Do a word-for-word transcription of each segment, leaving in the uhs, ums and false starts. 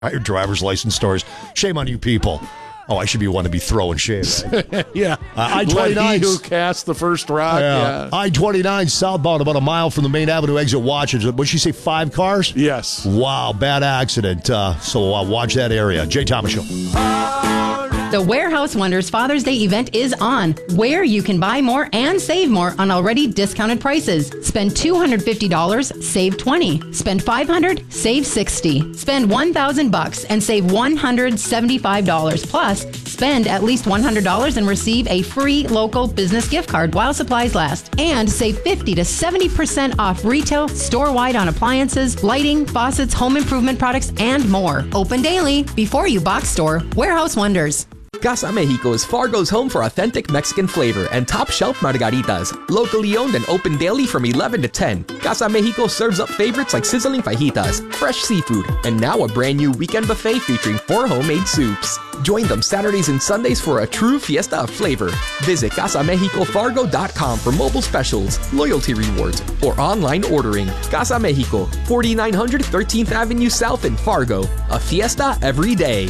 driver's license stores. Shame on you people. Oh, I should be one to be throwing shade. Right? yeah. Uh, I twenty-nine. Who cast the first rock. Yeah. yeah. I twenty-nine southbound about a mile from the main avenue exit. Watch it. Would she say five cars? Yes. Wow, bad accident. Uh, so uh, watch that area. Jay Thomas Show. The Warehouse Wonders Father's Day event is on, where you can buy more and save more on already discounted prices. Spend two hundred fifty dollars, save twenty dollars. Spend five hundred dollars, save sixty dollars. Spend one thousand bucks and save one hundred seventy-five dollars. Plus, spend at least one hundred dollars and receive a free local business gift card while supplies last. And save fifty to seventy percent off retail, store-wide on appliances, lighting, faucets, home improvement products, and more. Open daily. Before you box store, Warehouse Wonders. Casa Mexico is Fargo's home for authentic Mexican flavor and top-shelf margaritas. Locally owned and open daily from eleven to ten. Casa Mexico serves up favorites like sizzling fajitas, fresh seafood, and now a brand new weekend buffet featuring four homemade soups. Join them Saturdays and Sundays for a true fiesta of flavor. Visit casa mexico fargo dot com for mobile specials, loyalty rewards, or online ordering. Casa Mexico, forty-nine hundred thirteenth Avenue South in Fargo. A fiesta every day.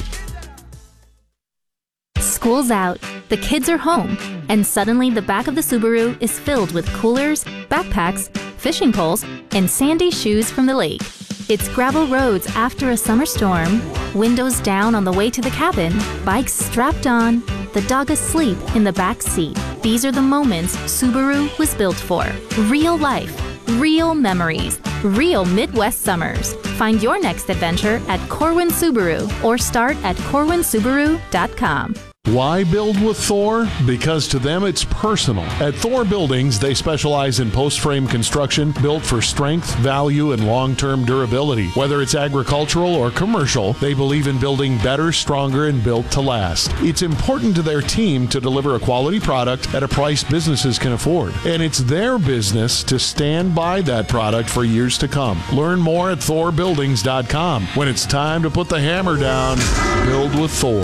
School's out, the kids are home, and suddenly the back of the Subaru is filled with coolers, backpacks, fishing poles, and sandy shoes from the lake. It's gravel roads after a summer storm, windows down on the way to the cabin, bikes strapped on, the dog asleep in the back seat. These are the moments Subaru was built for. Real life, real memories, real Midwest summers. Find your next adventure at Corwin Subaru or start at corwin subaru dot com. Why build with Thor? Because to them it's personal. At Thor Buildings, they specialize in post-frame construction built for strength, value, and long-term durability. Whether it's agricultural or commercial, they believe in building better, stronger, and built to last. It's important to their team to deliver a quality product at a price businesses can afford. And it's their business to stand by that product for years to come. Learn more at thor buildings dot com. When it's time to put the hammer down, build with Thor.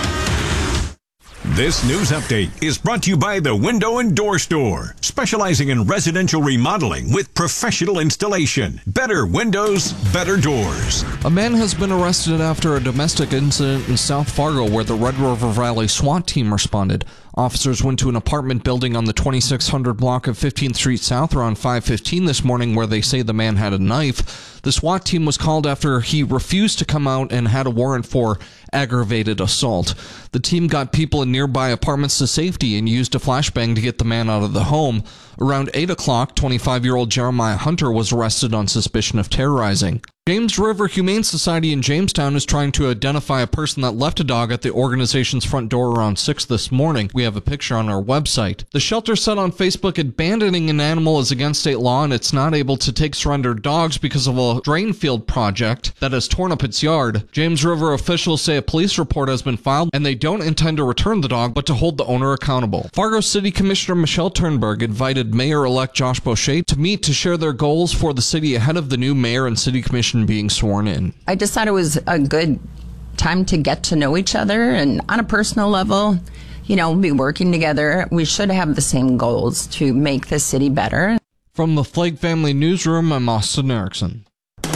This news update is brought to you by the Window and Door Store, specializing in residential remodeling with professional installation. Better windows, better doors. A man has been arrested after a domestic incident in South Fargo where the Red River Valley SWAT team responded. Officers went to an apartment building on the twenty-six hundred block of fifteenth Street South around five fifteen this morning where they say the man had a knife. The SWAT team was called after he refused to come out and had a warrant for aggravated assault. The team got people in nearby apartments to safety and used a flashbang to get the man out of the home. Around eight o'clock, twenty-five-year-old Jeremiah Hunter was arrested on suspicion of terrorizing. James River Humane Society in Jamestown is trying to identify a person that left a dog at the organization's front door around six this morning. We have a picture on our website. The shelter said on Facebook abandoning an animal is against state law and it's not able to take surrendered dogs because of a drain field project that has torn up its yard. James River officials say a police report has been filed and they don't intend to return the dog but to hold the owner accountable. Fargo City Commissioner Michelle Turnberg invited Mayor-elect Josh Boucher to meet to share their goals for the city ahead of the new mayor and city commission being sworn in. I just thought it was a good time to get to know each other, and on a personal level, you know, be working together. We should have the same goals to make the city better. From the Flake Family Newsroom, I'm Austin Erickson.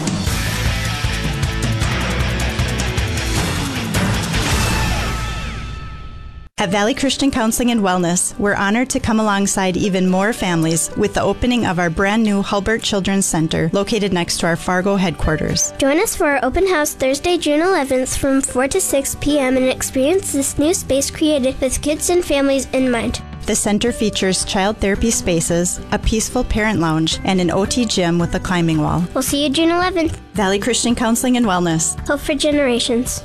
At Valley Christian Counseling and Wellness, we're honored to come alongside even more families with the opening of our brand new Hulbert Children's Center located next to our Fargo headquarters. Join us for our open house Thursday, June eleventh from four to six p.m. and experience this new space created with kids and families in mind. The center features child therapy spaces, a peaceful parent lounge, and an O T gym with a climbing wall. We'll see you June eleventh. Valley Christian Counseling and Wellness. Hope for generations.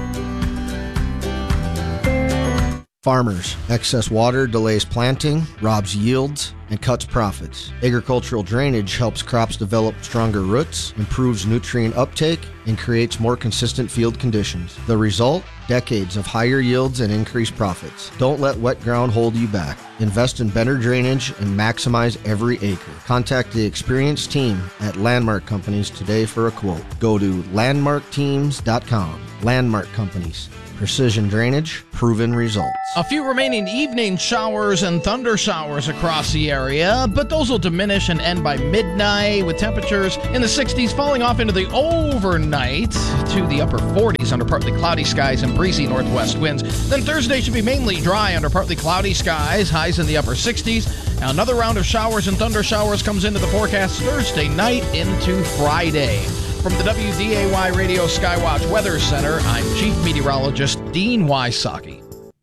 Farmers. Excess water delays planting, robs yields, and cuts profits. Agricultural drainage helps crops develop stronger roots, improves nutrient uptake, and creates more consistent field conditions. The result? Decades of higher yields and increased profits. Don't let wet ground hold you back. Invest in better drainage and maximize every acre. Contact the experienced team at Landmark Companies today for a quote. Go to landmark teams dot com. Landmark Companies. Precision drainage, proven results. A few remaining evening showers and thunder showers across the area. area, but those will diminish and end by midnight with temperatures in the sixties falling off into the overnight to the upper forties under partly cloudy skies and breezy northwest winds. Then Thursday should be mainly dry under partly cloudy skies, highs in the upper sixties. Now another round of showers and thunder showers comes into the forecast Thursday night into Friday. From the W D A Y Radio Skywatch Weather Center, I'm Chief Meteorologist Dean Wysocki.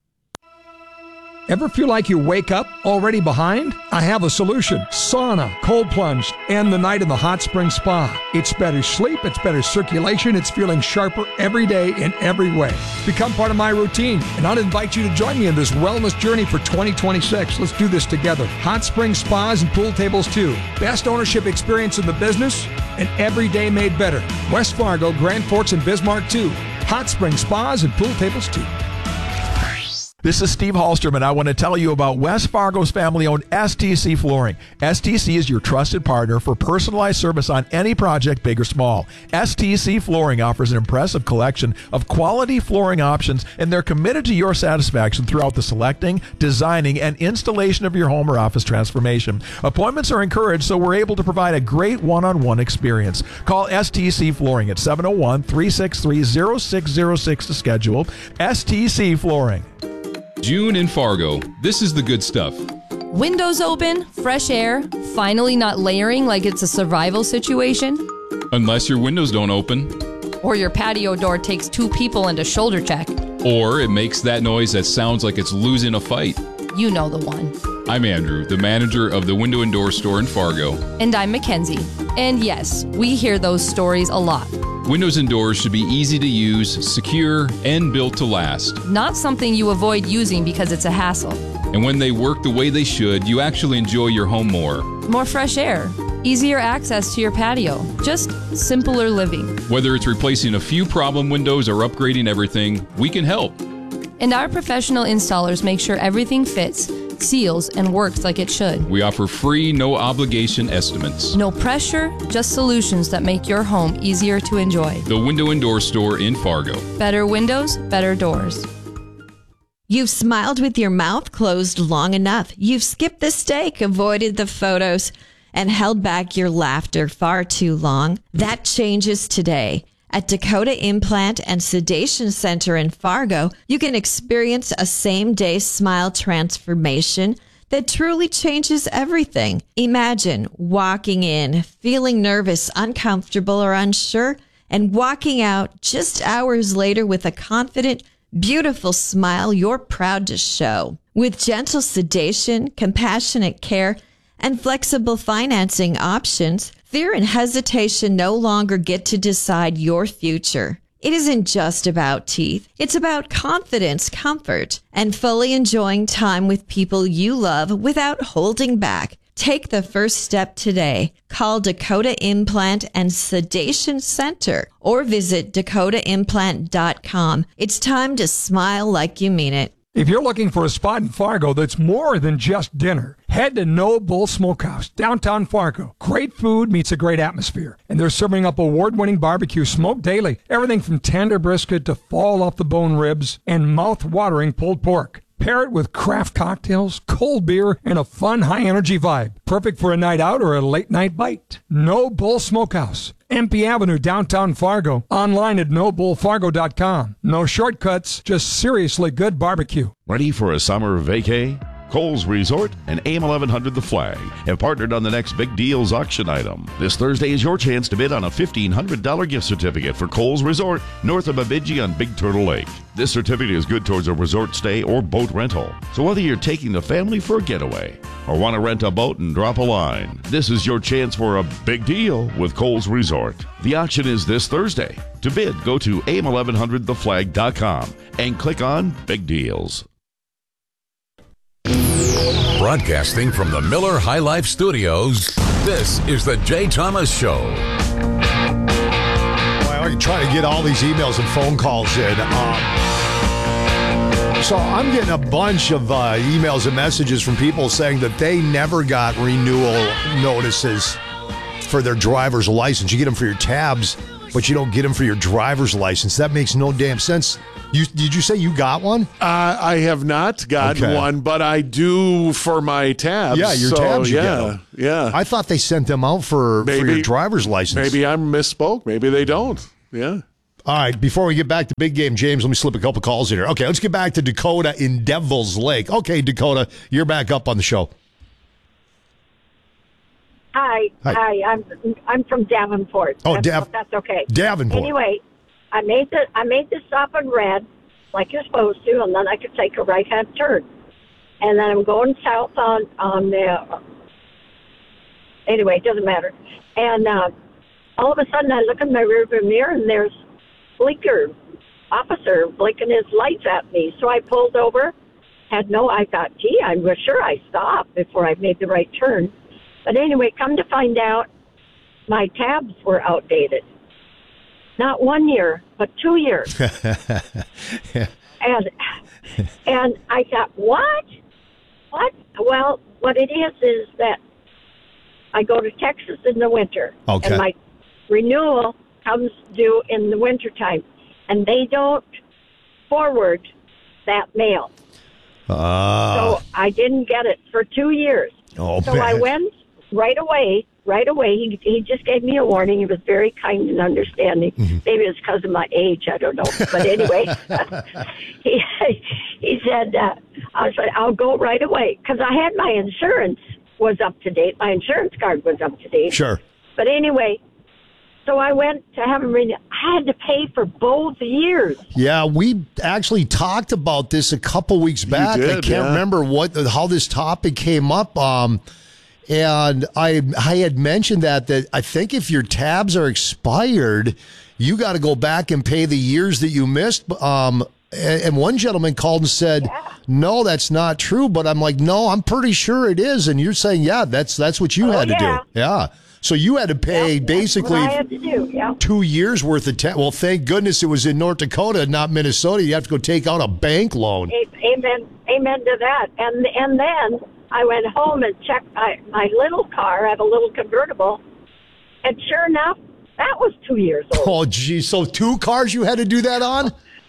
Ever feel like you wake up already behind? I have a solution. Sauna, cold plunge, and the night in the hot spring spa. It's better sleep, it's better circulation, it's feeling sharper every day in every way. Become part of my routine, and I'd invite you to join me in this wellness journey for twenty twenty-six. Let's do this together. Hot spring spas and pool tables too. Best ownership experience in the business, and every day made better. West Fargo, Grand Forks, and Bismarck too. Hot spring spas and pool tables too. This is Steve Hallstrom, and I want to tell you about West Fargo's family-owned S T C Flooring. S T C is your trusted partner for personalized service on any project, big or small. S T C Flooring offers an impressive collection of quality flooring options, and they're committed to your satisfaction throughout the selecting, designing, and installation of your home or office transformation. Appointments are encouraged, so we're able to provide a great one-on-one experience. Call S T C Flooring at seven oh one, three six three, oh six oh six to schedule. S T C Flooring. June in Fargo. This is the good stuff. Windows open, fresh air, finally not layering like it's a survival situation. Unless your windows don't open. Or your patio door takes two people and a shoulder check. Or it makes that noise that sounds like it's losing a fight. You know the one. I'm Andrew, the manager of the Window and Door Store in Fargo. And I'm Mackenzie. And yes, we hear those stories a lot. Windows and doors should be easy to use, secure, and built to last. Not something you avoid using because it's a hassle. And when they work the way they should, you actually enjoy your home more. More fresh air, easier access to your patio, just simpler living. Whether it's replacing a few problem windows or upgrading everything, we can help. And our professional installers make sure everything fits, seals, and works like it should. We offer free, no-obligation estimates. No pressure, just solutions that make your home easier to enjoy. The Window and Door Store in Fargo. Better windows, better doors. You've smiled with your mouth closed long enough. You've skipped the steak, avoided the photos, and held back your laughter far too long. That changes today. At Dakota Implant and Sedation Center in Fargo, you can experience a same-day smile transformation that truly changes everything. Imagine walking in, feeling nervous, uncomfortable, or unsure, and walking out just hours later with a confident, beautiful smile you're proud to show. With gentle sedation, compassionate care, and flexible financing options, fear and hesitation no longer get to decide your future. It isn't just about teeth. It's about confidence, comfort, and fully enjoying time with people you love without holding back. Take the first step today. Call Dakota Implant and Sedation Center or visit dakota implant dot com. It's time to smile like you mean it. If you're looking for a spot in Fargo that's more than just dinner, head to No Bull Smokehouse, downtown Fargo. Great food meets a great atmosphere. And they're serving up award-winning barbecue smoked daily. Everything from tender brisket to fall-off-the-bone ribs and mouth-watering pulled pork. Pair it with craft cocktails, cold beer, and a fun, high-energy vibe. Perfect for a night out or a late-night bite. No Bull Smokehouse. M P Avenue, downtown Fargo. Online at no bull fargo dot com. No shortcuts, just seriously good barbecue. Ready for a summer vacay? Kohl's Resort and A M eleven hundred The Flag have partnered on the next Big Deals auction item. This Thursday is your chance to bid on a fifteen hundred dollars gift certificate for Kohl's Resort north of Bemidji on Big Turtle Lake. This certificate is good towards a resort stay or boat rental. So whether you're taking the family for a getaway or want to rent a boat and drop a line, this is your chance for a big deal with Kohl's Resort. The auction is this Thursday. To bid, go to A M eleven hundred the flag dot com and click on Big Deals. Broadcasting from the Miller High Life Studios, this is the Jay Thomas Show. Well, I can try to get all these emails and phone calls in. Um, so I'm getting a bunch of uh, emails and messages from people saying that they never got renewal notices for their driver's license. You get them for your tabs but you don't get them for your driver's license. That makes no damn sense. You did you say you got one? Uh, I have not gotten Okay. one, but I do for my tabs. Yeah, your so, tabs. You yeah, get 'em. yeah. I thought they sent them out for, for your driver's license. Maybe I misspoke. Maybe they don't. Yeah. All right, before we get back to big game, James, let me slip a couple calls in here. Okay, let's get back to Dakota in Devils Lake. Okay, Dakota, you're back up on the show. Hi, Hi. hi. I'm I'm from Davenport. Oh, that's, Dav- that's okay. Davenport. Anyway, I made the I made the stop in red, like you're supposed to, and then I could take a right hand turn, and then I'm going south on on the. Uh, anyway, it doesn't matter. And uh, all of a sudden, I look in my rearview mirror, and there's blinker officer blinking his lights at me. So I pulled over. Had no. I thought, gee, I'm sure I stopped before I made the right turn. But anyway, come to find out, my tabs were outdated. Not one year, but two years. and and I thought, what? What? Well, what it is is that I go to Texas in the winter. Okay. And my renewal comes due in the wintertime. And they don't forward that mail. Uh, So I didn't get it for two years. Oh, so I man. went right away, right away. He, he just gave me a warning. He was very kind and understanding. Mm-hmm. Maybe it's because of my age. I don't know. But anyway, he, he said, uh, I was like, I'll go right away. Because I had my insurance was up to date. My insurance card was up to date. Sure. But anyway, so I went to have him renew. I had to pay for both years. Yeah, we actually talked about this a couple weeks back. did, I can't yeah. remember what how this topic came up. Um, and I I had mentioned that that I think if your tabs are expired, you got to go back and pay the years that you missed. Um, and, and one gentleman called and said, "No, that's not true." But I'm like, "No, I'm pretty sure it is." And you're saying, "Yeah, that's that's what you Oh, had to yeah. do." Yeah. So you had to pay That's basically what I had to do. Yeah. two years worth of tab. Well, thank goodness it was in North Dakota, not Minnesota. You have to go take out a bank loan. Amen. Amen to that. And and then I went home and checked my, my little car. I have a little convertible, and sure enough, that was two years old. Oh, geez. So two cars you had to do that on?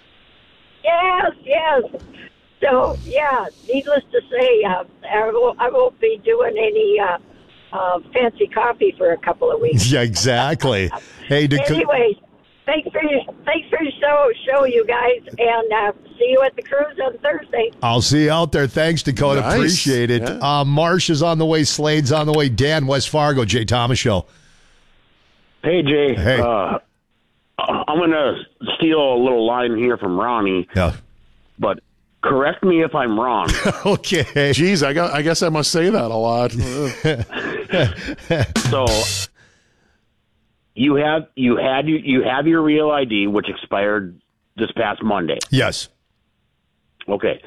Yes, yes. So yeah, needless to say, uh, I, won't, I won't be doing any uh, uh, fancy coffee for a couple of weeks. Yeah, exactly. Hey, Dakota. Anyway, thanks for your thanks for your show, show you guys, and uh, see you at the cruise on Thursday. I'll see you out there. Thanks, Dakota. Nice. Appreciate it. Yeah. Uh, Marsh is on the way. Slade's on the way. Dan, West Fargo. Jay Thomas Show. Hey, Jay. Hey. Uh, I'm going to steal a little line here from Ronnie. Yeah. But correct me if I'm wrong. Okay. Geez, I, got, I guess I must say that a lot. So you have you had you, you have your real I D, which expired this past Monday. Yes. Okay.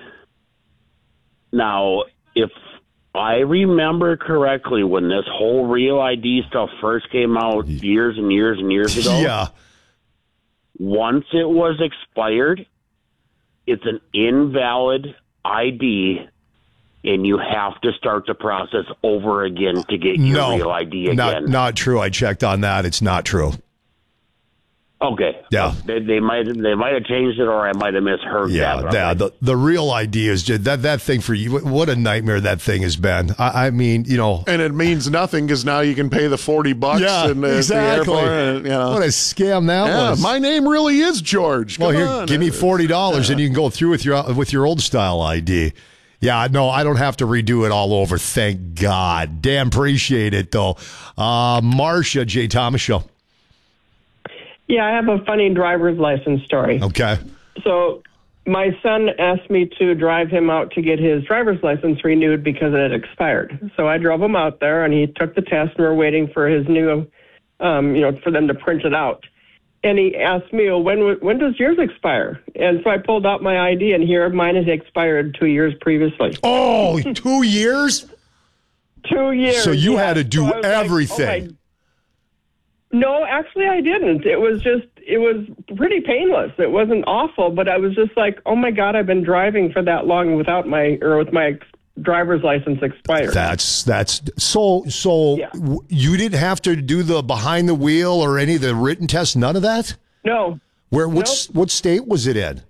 Now, if I remember correctly, when this whole real I D stuff first came out years and years and years ago, Yeah. once it was expired, it's an invalid I D, and you have to start the process over again to get your No. real I D Not, again. not true. I checked on that. It's not true. Okay. Yeah. They, they might they might have changed it, or I might have misheard Yeah, that. yeah. The the real idea is just that that thing for you. What a nightmare that thing has been. I, I mean, you know. And it means nothing because now you can pay the forty bucks. Yeah, and, uh, exactly. The airport, and, you know. What a scam that yeah, was. my name really is George. Well, Come here, on. give me forty dollars, Yeah. and you can go through with your with your old style I D. Yeah, no, I don't have to redo it all over. Thank God. Damn, appreciate it though. Uh, Marcia, Jay Thomas Show. Yeah, I have a funny driver's license story. Okay. So my son asked me to drive him out to get his driver's license renewed because it had expired. So I drove him out there, and he took the test, and we're waiting for his new, um, you know, for them to print it out. And he asked me, well, when when does yours expire? And so I pulled out my I D, and here mine had expired two years previously. Oh, two years? Two years. So you yeah. had to do So I was like, everything. oh my- No, actually I didn't. It was just, it was pretty painless. It wasn't awful, but I was just like, oh my God, I've been driving for that long without my, or with my driver's license expired. That's that's so so. Yeah. w- You didn't have to do the behind the wheel or any of the written tests. None of that. No. Where what what state was it in?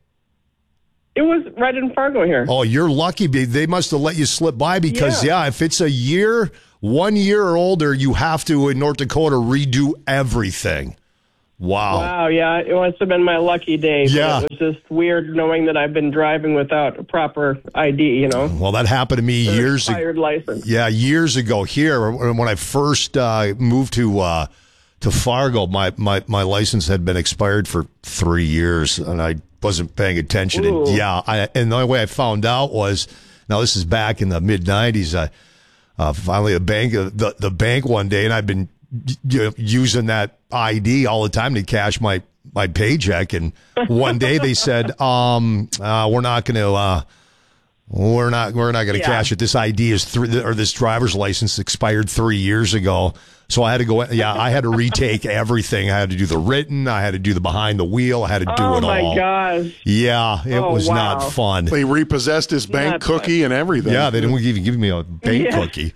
It was right in Fargo here. Oh, you're lucky. They must have let you slip by because, yeah, yeah if it's a year, one year or older, you have to, in North Dakota, redo everything. Wow. Wow, yeah. It must have been my lucky day. but Yeah. It was just weird knowing that I've been driving without a proper I D, you know? Well, that happened to me An years ago. expired license. Yeah, years ago here when I first uh, moved to uh, to Fargo, my, my, my license had been expired for three years, and I wasn't paying attention. And Ooh. yeah, I, and the only way I found out was, now this is back in the mid nineties. I uh, finally the bank the the bank one day, and I've been you know, using that I D all the time to cash my my paycheck. And one day they said, um, uh, "We're not going to." Uh, We're not. We're not going to Yeah. cash it. This I D is three, or this driver's license expired three years ago. So I had to go. Yeah, I had to retake everything. I had to do the written. I had to do the behind the wheel. I had to do Oh, it my all. gosh. Yeah, it Oh, was wow. not fun. They repossessed his bank Not cookie and everything. Yeah, they didn't even give me a bank Yeah. cookie.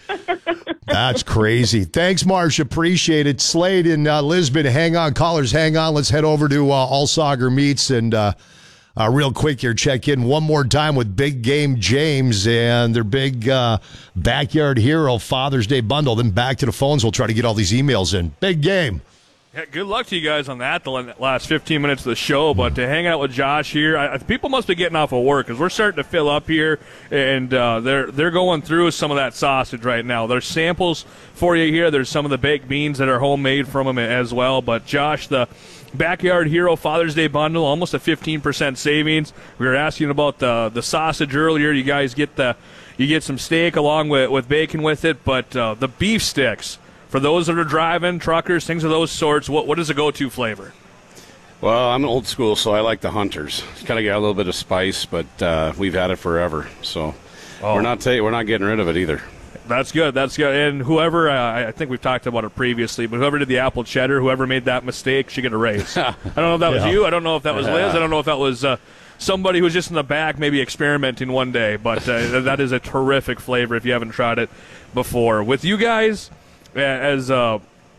That's crazy. Thanks, Marsh. Appreciate it. Slade in uh, Lisbon. Hang on, callers. Hang on. Let's head over to uh, Allsager Meats and. Uh, Uh, real quick here, check in one more time with Big Game James and their big uh, Backyard Hero Father's Day bundle. Then back to the phones. We'll try to get all these emails in. Big game. Yeah, good luck to you guys on that, the last fifteen minutes of the show. But to hang out with Josh here, I, people must be getting off of work because we're starting to fill up here, and uh, they're they're going through some of that sausage right now. There's samples for you here. There's some of the baked beans that are homemade from them as well. But Josh, the Backyard Hero Father's Day bundle, almost a fifteen percent savings. We were asking about the the sausage earlier. You guys get the you get some steak along with, with bacon with it, but uh, the beef sticks. For those that are driving, truckers, things of those sorts, what what is a go-to flavor? Well, I'm old school, so I like the Hunters. It's kind of got a little bit of spice, but uh, we've had it forever, so Oh. we're not ta- we're not getting rid of it either. That's good. That's good. And whoever, uh, I think we've talked about it previously, but whoever did the apple cheddar, whoever made that mistake, should get a raise. I don't know if that was Yeah. you. I don't know if that was Yeah. Liz. I don't know if that was uh, somebody who was just in the back maybe experimenting one day. But uh, that is a terrific flavor if you haven't tried it before. With you guys, uh, as a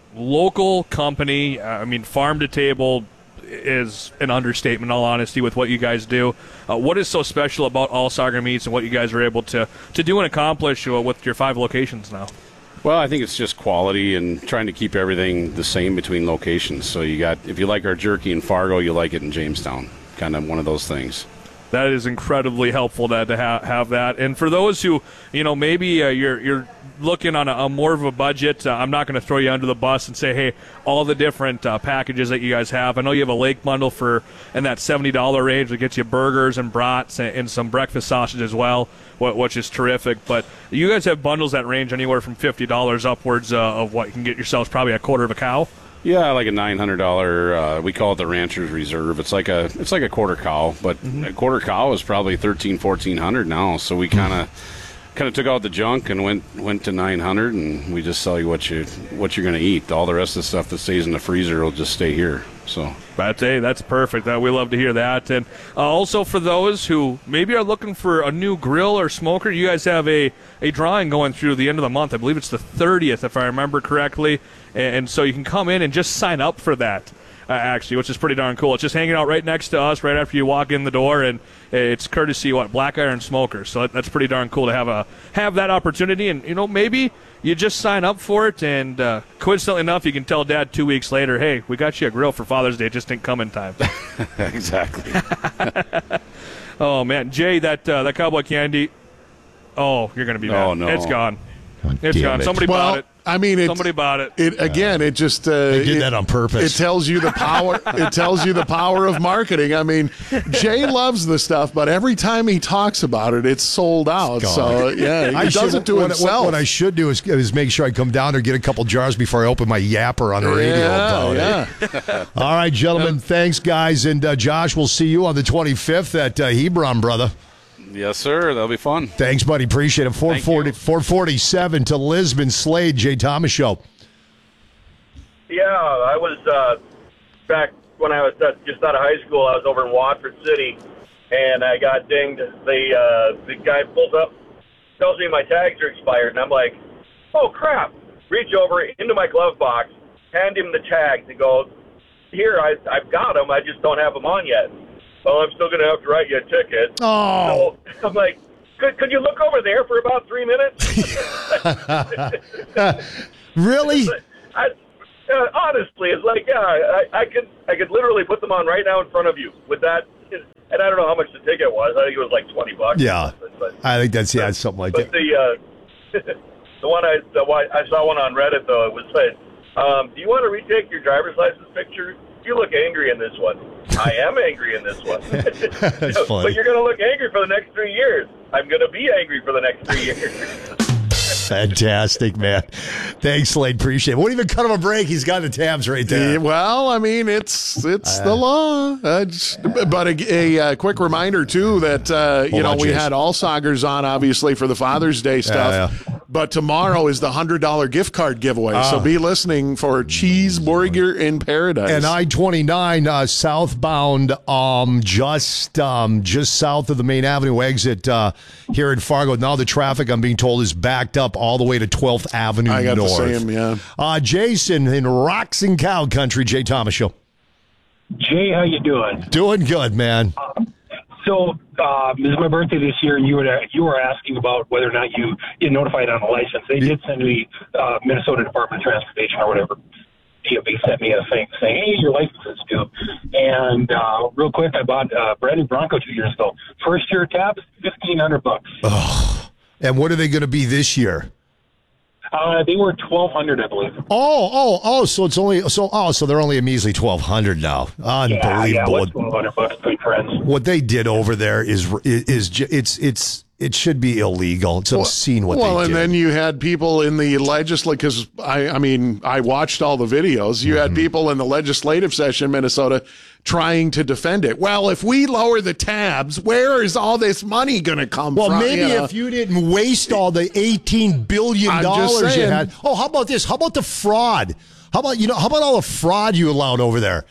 local company, uh, I mean, farm to table is an understatement, in all honesty, with what you guys do. Uh, what is so special about Allsager Meats and what you guys are able to, to do and accomplish uh, with your five locations now? Well, I think it's just quality and trying to keep everything the same between locations. So you got, if you like our jerky in Fargo, you like it in Jamestown. Kind of one of those things. That is incredibly helpful to, to ha- have that. And for those who, you know, maybe uh, you're you're looking on a, a more of a budget, uh, I'm not going to throw you under the bus and say, hey, all the different uh, packages that you guys have. I know you have a lake bundle for in that seventy dollars range that gets you burgers and brats and, and some breakfast sausage as well, wh- which is terrific. But you guys have bundles that range anywhere from fifty dollars upwards uh, of what you can get yourselves, probably a quarter of a cow. Yeah, like a nine hundred dollars. Uh, we call it the Rancher's Reserve. It's like a it's like a quarter cow, but Mm-hmm. a quarter cow is probably thirteen, fourteen hundred now. So we kind of kind of took out the junk and went went to nine hundred, and we just sell you what you what you're going to eat. All the rest of the stuff that stays in the freezer will just stay here. So That's hey, that's perfect. Uh, we love to hear that. And uh, also for those who maybe are looking for a new grill or smoker, you guys have a, a drawing going through the end of the month. I believe it's the thirtieth, if I remember correctly. And, and so you can come in and just sign up for that, uh, actually, which is pretty darn cool. It's just hanging out right next to us, right after you walk in the door, and it's courtesy what Black Iron Smokers. So that, that's pretty darn cool to have a have that opportunity. And you know, maybe you just sign up for it, and uh, coincidentally enough, you can tell Dad two weeks later, "Hey, we got you a grill for Father's Day. It just didn't come in time." exactly. Oh man, Jay, that uh, that cowboy candy. Oh, you're gonna be mad. Oh, no. It's gone. It's damn gone. it. Somebody Well, bought it. I mean, it, Somebody bought it. It again. It just uh, They did it, that on purpose. It tells you the power. It tells you the power of marketing. I mean, Jay loves the stuff, but every time he talks about it, it's sold out. Gone. So yeah, he I does should- it to what, himself. What, what I should do is, is make sure I come down there, get a couple jars before I open my yapper on the radio. Yeah, about it. yeah. All right, gentlemen. Thanks, guys. And uh, Josh, we'll see you on the twenty-fifth at uh, Hebron, brother. Yes, sir. That'll be fun. Thanks, buddy. Appreciate it. four forty, four forty-seven to Lisbon. Slade, Jay Thomas Show. Yeah, I was uh, back when I was uh, just out of high school. I was over in Watford City, and I got dinged. The uh, the guy pulled up tells me my tags are expired, and I'm like, oh, crap. Reach over into my glove box, hand him the tags, and go, here, I, I've got them. I just don't have them on yet. Well, I'm still going to have to write you a ticket. Oh. So I'm like, could, could you look over there for about three minutes? Really? I, uh, honestly, it's like, yeah, I, I could I could literally put them on right now in front of you with that. And I don't know how much the ticket was. I think it was like twenty bucks. Yeah. But, I think that's, yeah, something like but that. the, uh, the one I the one, I saw one on Reddit, though, it was said, um, do you want to retake your driver's license picture? You look angry in this one. I am angry in this one. That's funny. But you're going to look angry for the next three years. I'm going to be angry for the next three years. Fantastic, man. Thanks, Slade. Appreciate it. Won't even cut him a break. He's got the tabs right there. Yeah, well, I mean, it's it's uh, the law. Uh, but a, a, a quick reminder, too, that, uh, you know, we had Allsagers on, obviously, for the Father's Day stuff. Yeah, yeah. But tomorrow is the one hundred dollars gift card giveaway. Uh, so be listening for Cheeseburger in Paradise. And I twenty-nine uh, southbound, um, just um, just south of the main avenue exit uh, here in Fargo. Now the traffic, I'm being told, is backed up all the way to twelfth Avenue I got North. the same, yeah. Uh, Jason in Rocks and Cow Country, Jay Thomas Show. Jay, how you doing? Doing good, man. Uh, so uh, this is my birthday this year, and you were you were asking about whether or not you get notified on a license. They did send me uh, Minnesota Department of Transportation or whatever. They sent me a thing saying, "Hey, your license is due." And uh, real quick, I bought a brand new Bronco two years ago. First year tabs, fifteen hundred bucks. Oh, and what are they going to be this year? Uh, they were twelve hundred, I believe. Oh, oh, oh! So it's only so. Oh, so they're only a measly twelve hundred now. Unbelievable! Yeah, yeah, what's twelve hundred bucks, good friends. What they did over there is is, is it's it's it should be illegal. It's obscene what well, they did. Well, and then you had people in the legislative, because I, I mean, I watched all the videos. You mm-hmm. had people in the legislative session in Minnesota trying to defend it. Well, if we lower the tabs, where is all this money going to come well, from? Well, maybe you know? if you didn't waste all the eighteen billion dollars you had. Oh, how about this? How about the fraud? How about, you know, how about all the fraud you allowed over there?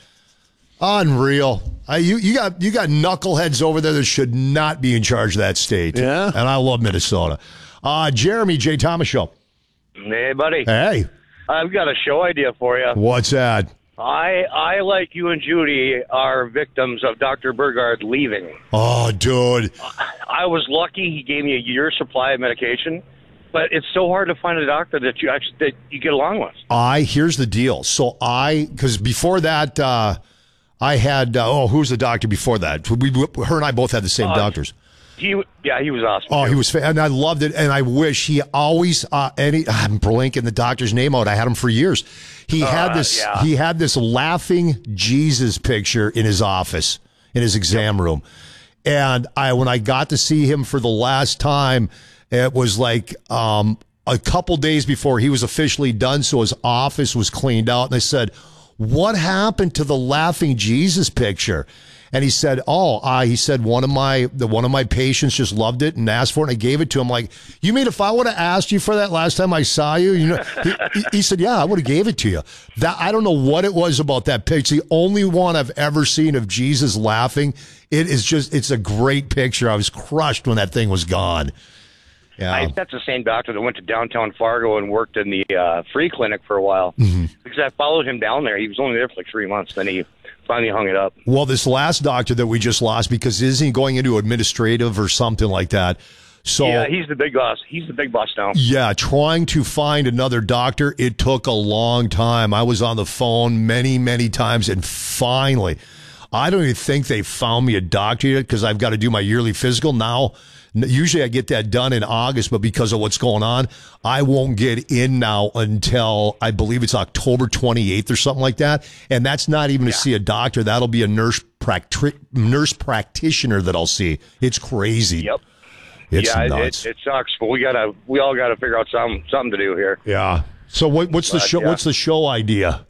Unreal. Uh, you you got you got knuckleheads over there that should not be in charge of that state. Yeah. And I love Minnesota. Uh, Jeremy, Jay Thomas Show. Hey, buddy. Hey. I've got a show idea for you. What's that? I, I, like you and Judy, are victims of Doctor Burgard leaving. Oh, dude. I was lucky he gave me a year's supply of medication, but it's so hard to find a doctor that you actually that you get along with. I here's the deal. So I, because before that, uh, I had, uh, oh, who's the doctor before that? We, her and I both had the same uh, doctors. He, yeah, he was awesome. Oh, too. he was, and I loved it. And I wish he always, uh, any, I'm blanking the doctor's name out. I had him for years. He uh, had this, yeah. he had this laughing Jesus picture in his office, in his exam room. And I, when I got to see him for the last time, it was like, um, a couple days before he was officially done. So his office was cleaned out. And I said, what happened to the laughing Jesus picture? And he said, oh, uh, he said, one of my, the, one of my patients just loved it and asked for it, and I gave it to him. Like, you mean if I would have asked you for that last time I saw you, you know, he, he said, yeah, I would have gave it to you. That, I don't know what it was about that picture. The only one I've ever seen of Jesus laughing. It is just, it's a great picture. I was crushed when that thing was gone. Yeah. I, that's the same doctor that went to downtown Fargo and worked in the uh, free clinic for a while. Mm-hmm. Because I followed him down there. He was only there for like three months. Then he finally hung it up. Well, this last doctor that we just lost, because isn't he going into administrative or something like that? So yeah, he's the big boss. He's the big boss now. Yeah, trying to find another doctor, it took a long time. I was on the phone many, many times, and finally, I don't even think they found me a doctor yet because I've got to do my yearly physical now. Usually I get that done in August, but because of what's going on, I won't get in now until I believe it's October twenty-eighth or something like that. And that's not even yeah. to see a doctor. That'll be a nurse practi- nurse practitioner that I'll see. It's crazy. Yep. It's yeah, nuts. It, it sucks, but we gotta we all gotta figure out some something to do here. Yeah. So what, what's the but, show? Yeah. What's the show idea?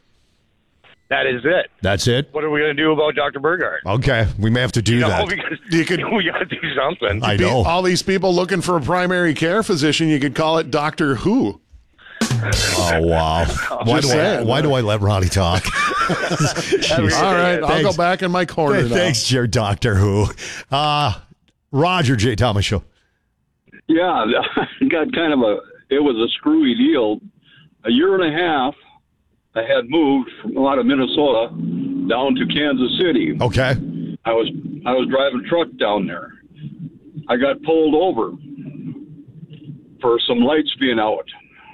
That is it. That's it? What are we going to do about Doctor Burgard? Okay, we may have to do you know, that. Because you could, we got to do something. I know. All these people looking for a primary care physician, you could call it Doctor Who. Oh, wow. Why, do I, why do I let Ronnie talk? All right, I'll thanks. go back in my corner hey, now. Thanks, dear Doctor Who. Uh, Roger J. Thomas Show. Yeah, got kind of a, it was a screwy deal. A year and a half, I had moved from out of Minnesota down to Kansas City. Okay. I was I was driving a truck down there. I got pulled over for some lights being out.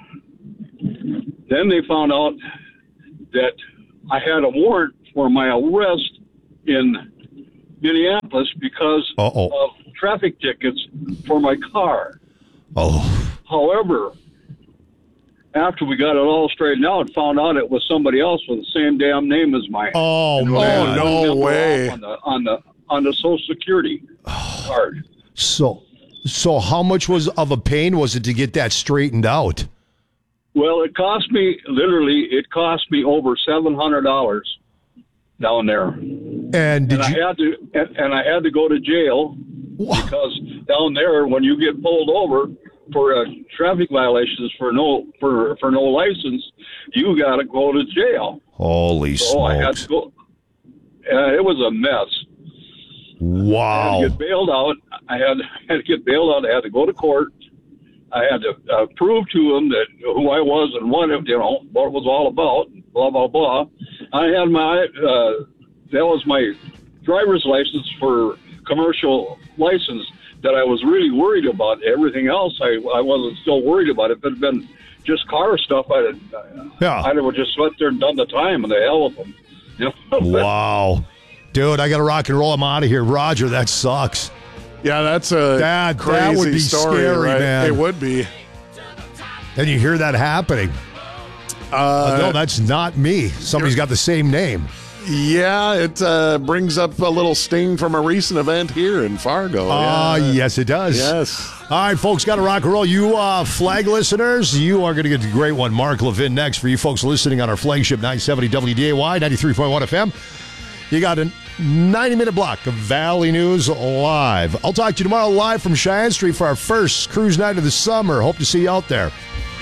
Then they found out that I had a warrant for my arrest in Minneapolis because Uh-oh. of traffic tickets for my car. Oh. However, after we got it all straightened out, found out it was somebody else with the same damn name as mine. Oh, And man. I had Oh, no one number way. off On the on the on the Social Security card. So, so how much was of a pain was it to get that straightened out? Well, it cost me literally. It cost me over seven hundred dollars down there, and did and I you? had to and, and I had to go to jail because down there, when you get pulled over for uh, traffic violations for no for for no license, you got to go to jail. Holy So I had smokes! to go. Uh, it was a mess. I Wow. had to get bailed out. I had, had to get bailed out. I had to go to court. I had to uh, prove to them that who I was and what it, you know, what it was all about. Blah blah blah. I had my uh, that was my driver's license for commercial license that I was really worried about. Everything else, I I wasn't still worried about. If it had been just car stuff, I'd Yeah. I'd have just sat there and done the time, and the hell with them. You know? Wow. Dude, I got to rock and roll. I'm out of here. Roger, that sucks. Yeah, that's a that, crazy that would be story, scary, right? man. It would be. And you hear that happening. Uh, no, that's not me. Somebody's got the same name. Yeah, it uh, brings up a little sting from a recent event here in Fargo. Ah, yeah. yes, it does. Yes. All right, folks, got to rock and roll. You uh, flag listeners, you are going to get a great one. Mark Levin next for you folks listening on our flagship nine seventy W D A Y, ninety-three point one F M. You got a ninety-minute block of Valley News live. I'll talk to you tomorrow live from Cheyenne Street for our first cruise night of the summer. Hope to see you out there.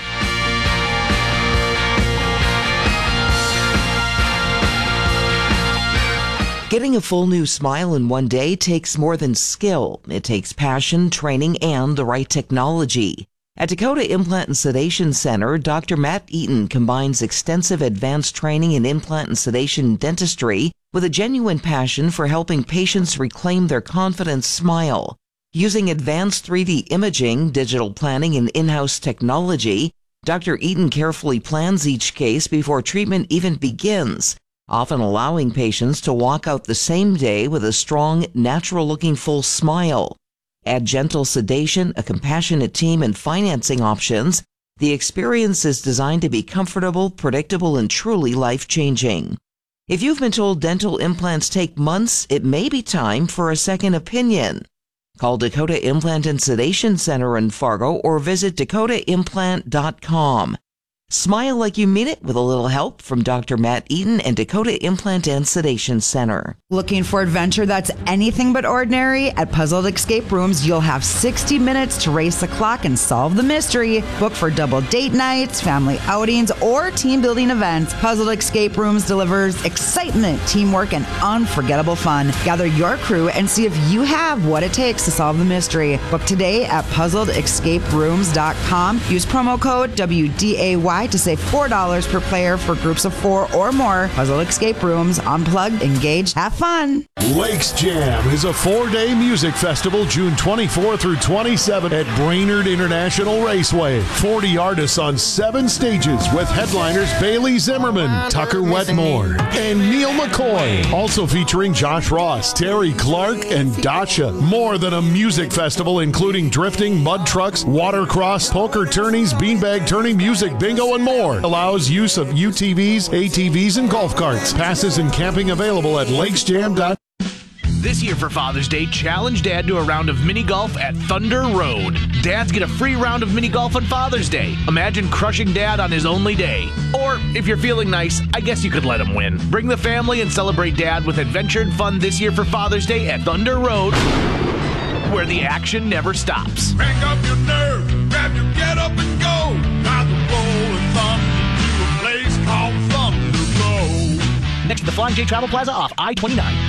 Getting a full new smile in one day takes more than skill. It takes passion, training, and the right technology. At Dakota Implant and Sedation Center, Doctor Matt Eaton combines extensive advanced training in implant and sedation dentistry with a genuine passion for helping patients reclaim their confident smile. Using advanced three D imaging, digital planning, and in-house technology, Doctor Eaton carefully plans each case before treatment even begins, often allowing patients to walk out the same day with a strong, natural-looking full smile. Add gentle sedation, a compassionate team, and financing options. The experience is designed to be comfortable, predictable, and truly life-changing. If you've been told dental implants take months, it may be time for a second opinion. Call Dakota Implant and Sedation Center in Fargo or visit dakota implant dot com. Smile like you mean it with a little help from Doctor Matt Eaton and Dakota Implant and Sedation Center. Looking for adventure that's anything but ordinary? At Puzzled Escape Rooms, you'll have sixty minutes to race the clock and solve the mystery. Book for double date nights, family outings, or team building events. Puzzled Escape Rooms delivers excitement, teamwork, and unforgettable fun. Gather your crew and see if you have what it takes to solve the mystery. Book today at puzzled escape rooms dot com. Use promo code W D A Y to save four dollars per player for groups of four or more. Puzzle Escape Rooms. Unplugged, engaged, have fun. Lakes Jam is a four-day music festival June twenty-fourth through twenty-seventh at Brainerd International Raceway. forty artists on seven stages with headliners Bailey Zimmerman, Tucker Wetmore, and Neil McCoy. Also featuring Josh Ross, Terry Clark, and Dacha. More than a music festival including drifting, mud trucks, watercross, poker tourneys, beanbag turning, music bingo, and more. Allows use of U T Vs, A T Vs, and golf carts. Passes and camping available at lakes jam dot com. This year for Father's Day, challenge Dad to a round of mini golf at Thunder Road. Dads get a free round of mini golf on Father's Day. Imagine crushing Dad on his only day. Or, if you're feeling nice, I guess you could let him win. Bring the family and celebrate Dad with adventure and fun this year for Father's Day at Thunder Road, where the action never stops. Crank up your nerve, grab your get up and go. Ride the rolling thunder to a place called Thunder Road. Next to the Flying J Travel Plaza off I twenty-nine.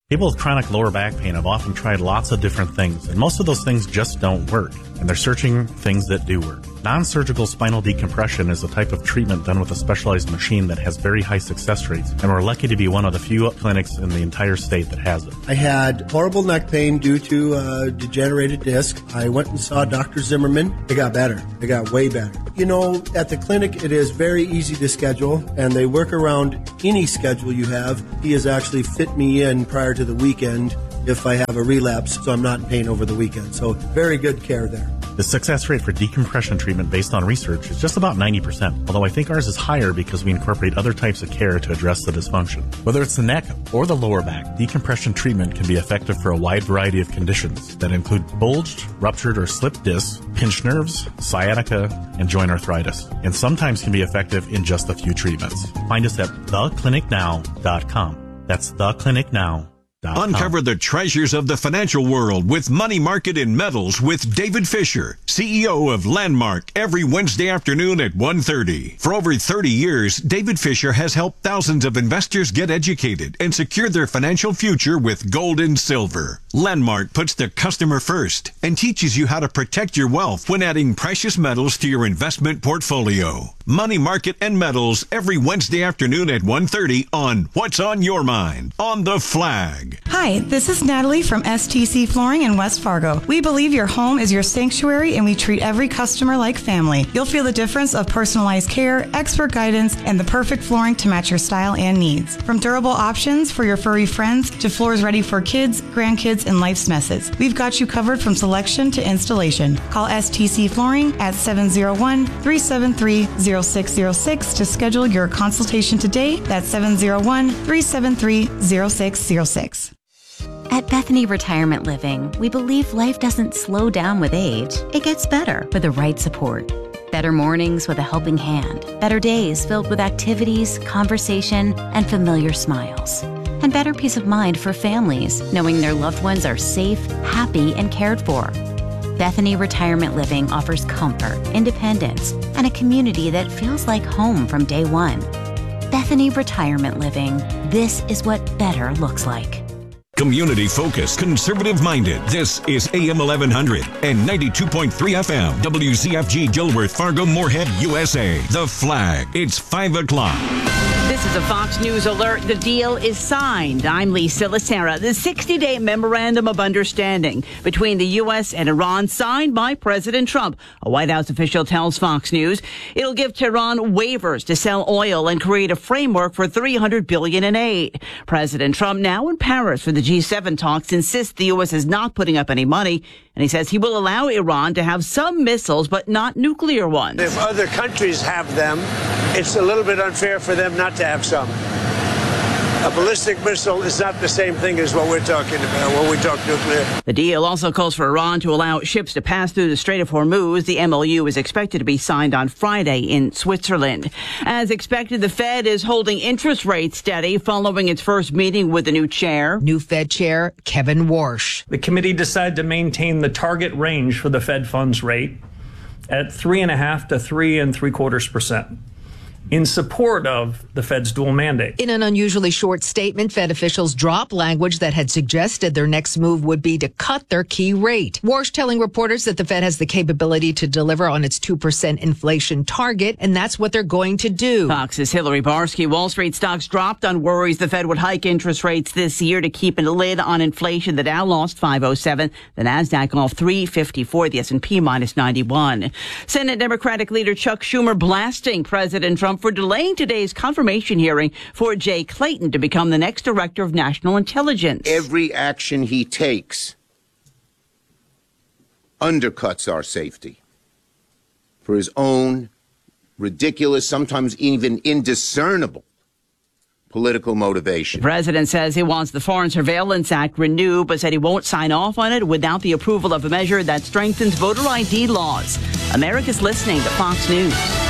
People with chronic lower back pain have often tried lots of different things, and most of those things just don't work, and they're searching things that do work. Non-surgical spinal decompression is a type of treatment done with a specialized machine that has very high success rates, and we're lucky to be one of the few clinics in the entire state that has it. I had horrible neck pain due to a degenerated disc. I went and saw Doctor Zimmerman. It got better. It got way better. You know, at the clinic, it is very easy to schedule, and they work around any schedule you have. He has actually fit me in prior to the weekend if I have a relapse, so I'm not in pain over the weekend. So very good care there. The success rate for decompression treatment based on research is just about ninety percent, although I think ours is higher because we incorporate other types of care to address the dysfunction. Whether it's the neck or the lower back, decompression treatment can be effective for a wide variety of conditions that include bulged, ruptured, or slipped discs, pinched nerves, sciatica, and joint arthritis, and sometimes can be effective in just a few treatments. Find us at the clinic now dot com. That's the clinic now dot com. Uncover the treasures of the financial world with Money Market in Metals with David Fisher, C E O of Landmark, every Wednesday afternoon at one thirty. For over thirty years, David Fisher has helped thousands of investors get educated and secure their financial future with gold and silver. Landmark puts the customer first and teaches you how to protect your wealth when adding precious metals to your investment portfolio. Money Market and Metals every Wednesday afternoon at one thirty on What's on Your Mind on The Flag. Hi, this is Natalie from S T C Flooring in West Fargo. We believe your home is your sanctuary and we treat every customer like family. You'll feel the difference of personalized care, expert guidance, and the perfect flooring to match your style and needs. From durable options for your furry friends to floors ready for kids, grandkids, and life's messes. We've got you covered from selection to installation. Call S T C Flooring at seven oh one, three seven three, oh six oh six to schedule your consultation today. That's seven oh one, three seven three, oh six oh six. At Bethany Retirement Living, we believe life doesn't slow down with age. It gets better with the right support. Better mornings with a helping hand. Better days filled with activities, conversation, and familiar smiles. And better peace of mind for families, knowing their loved ones are safe, happy, and cared for. Bethany Retirement Living offers comfort, independence, and a community that feels like home from day one. Bethany Retirement Living. This is what better looks like. Community focused, conservative minded. This is A M eleven hundred and ninety-two point three F M. W Z F G Dilworth, Fargo, Moorhead, U S A. The Flag. It's five o'clock. This is a Fox News alert. The deal is signed. I'm Lee Silasera. The sixty-day memorandum of understanding between the U S and Iran signed by President Trump. A White House official tells Fox News it'll give Tehran waivers to sell oil and create a framework for three hundred billion dollars in aid. President Trump, now in Paris for the G seven talks, insists the U S is not putting up any money, and he says he will allow Iran to have some missiles but not nuclear ones. If other countries have them, it's a little bit unfair for them not to have some. A ballistic missile is not the same thing as what we're talking about when we talk nuclear. The deal also calls for Iran to allow ships to pass through the Strait of Hormuz. The M O U is expected to be signed on Friday in Switzerland. As expected, the Fed is holding interest rates steady following its first meeting with the new chair. New Fed Chair Kevin Warsh. The committee decided to maintain the target range for the Fed funds rate at three and a half to three and three quarters percent. In support of the Fed's dual mandate. In an unusually short statement, Fed officials dropped language that had suggested their next move would be to cut their key rate. Warsh telling reporters that the Fed has the capability to deliver on its two percent inflation target, and that's what they're going to do. Fox's Hillary Barsky. Wall Street stocks dropped on worries the Fed would hike interest rates this year to keep a lid on inflation. The Dow lost five oh seven. The Nasdaq off three fifty-four. The S and P minus ninety-one. Senate Democratic leader Chuck Schumer blasting President Trump for delaying today's confirmation hearing for Jay Clayton to become the next director of national intelligence. Every action he takes undercuts our safety for his own ridiculous, sometimes even indiscernible political motivation. The president says he wants the Foreign Surveillance Act renewed, but said he won't sign off on it without the approval of a measure that strengthens voter I D laws. America's listening to Fox News.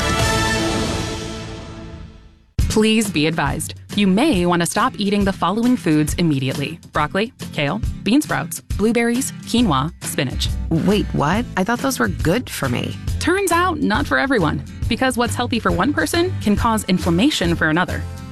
Please be advised, you may want to stop eating the following foods immediately. Broccoli, kale, bean sprouts, blueberries, quinoa, spinach. Wait, what? I thought those were good for me. Turns out, not for everyone, because what's healthy for one person can cause inflammation for another.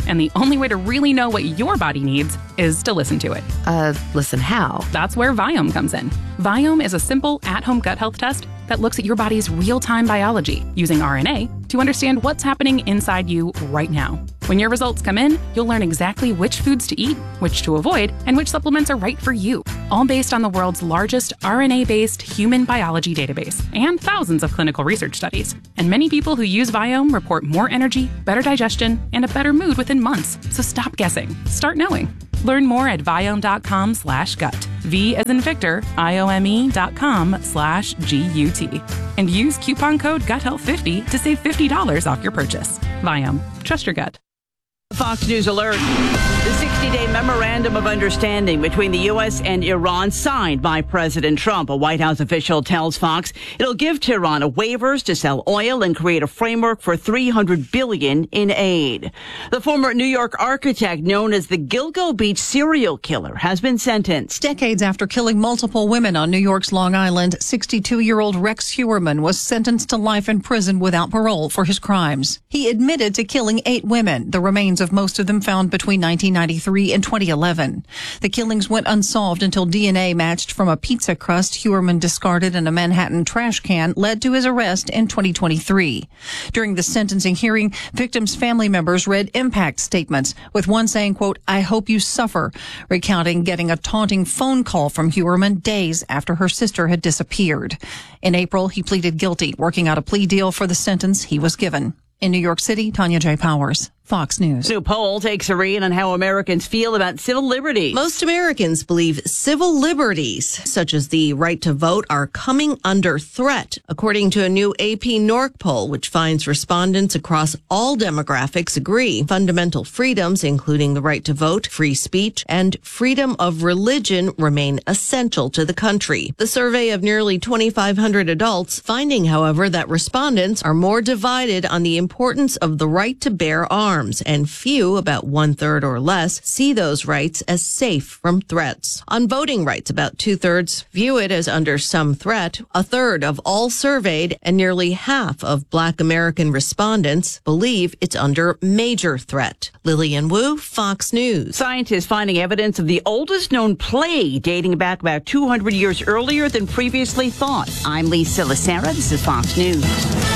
And the only way to really know what your body needs is to listen to it. Uh, listen how? That's where Viome comes in. Viome is a simple at-home gut health test that looks at your body's real-time biology using R N A to understand what's happening inside you right now. When your results come in, you'll learn exactly which foods to eat, which to avoid, and which supplements are right for you, all based on the world's largest R N A-based human biology database and thousands of clinical research studies. And many people who use Viome report more energy, better digestion, and a better mood within months. So stop guessing. Start knowing. Learn more at Viome.com slash gut. V as in Victor, I-O-M-E dot com slash G-U-T. And use coupon code gut health fifty to save fifty dollars off your purchase. Viome. Trust your gut. Fox News alert. The sixty-day memorandum of understanding between the U S and Iran signed by President Trump. A White House official tells Fox it'll give Tehran waivers to sell oil and create a framework for three hundred billion dollars in aid. The former New York architect known as the Gilgo Beach serial killer has been sentenced. Decades after killing multiple women on New York's Long Island, sixty-two-year-old Rex Heuermann was sentenced to life in prison without parole for his crimes. He admitted to killing eight women, the remains of most of them found between nineteen ninety-three and twenty eleven. The killings went unsolved until D N A matched from a pizza crust Heuermann discarded in a Manhattan trash can led to his arrest in twenty twenty-three. During the sentencing hearing, victims' family members read impact statements, with one saying, quote, "I hope you suffer," recounting getting a taunting phone call from Heuermann days after her sister had disappeared. In April, he pleaded guilty, working out a plea deal for the sentence he was given. In New York City, Tanya J. Powers, Fox News. New poll takes a read on how Americans feel about civil liberties. Most Americans believe civil liberties, such as the right to vote, are coming under threat, according to a new A P Norc poll, which finds respondents across all demographics agree. Fundamental freedoms, including the right to vote, free speech, and freedom of religion, remain essential to the country. The survey of nearly twenty-five hundred adults, finding, however, that respondents are more divided on the importance of the right to bear arms. And few, about one-third or less, see those rights as safe from threats. On voting rights, about two-thirds view it as under some threat. A third of all surveyed and nearly half of Black American respondents believe it's under major threat. Lillian Wu, Fox News. Scientists finding evidence of the oldest known plague dating back about two hundred years earlier than previously thought. I'm Lee Silasera. This is Fox News.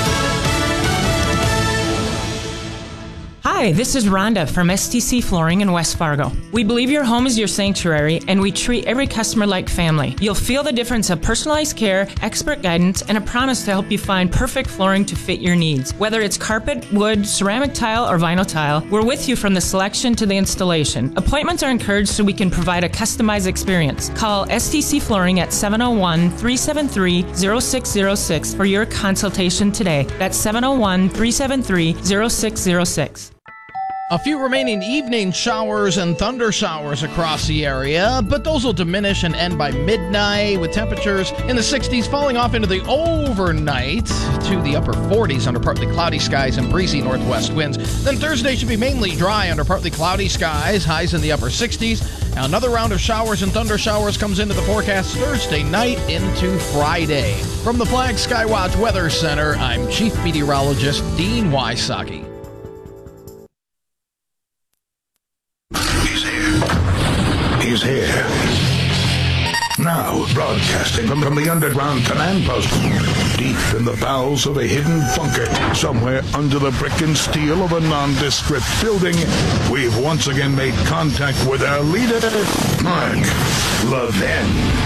Hi, this is Rhonda from S T C Flooring in West Fargo. We believe your home is your sanctuary, and we treat every customer like family. You'll feel the difference of personalized care, expert guidance, and a promise to help you find perfect flooring to fit your needs. Whether it's carpet, wood, ceramic tile, or vinyl tile, we're with you from the selection to the installation. Appointments are encouraged so we can provide a customized experience. Call S T C Flooring at seven oh one, three seven three, oh six oh six for your consultation today. That's seven oh one, three seven three, oh six oh six. A few remaining evening showers and thunder showers across the area, but those will diminish and end by midnight, with temperatures in the sixties falling off into the overnight to the upper forties under partly cloudy skies and breezy northwest winds. Then Thursday should be mainly dry under partly cloudy skies, highs in the upper sixties. Now another round of showers and thunder showers comes into the forecast Thursday night into Friday. From the Flag Skywatch Weather Center, I'm Chief Meteorologist Dean Wysocki. He's here. Now, broadcasting from, from the underground command post, deep in the bowels of a hidden bunker, somewhere under the brick and steel of a nondescript building, we've once again made contact with our leader, Mark Levin.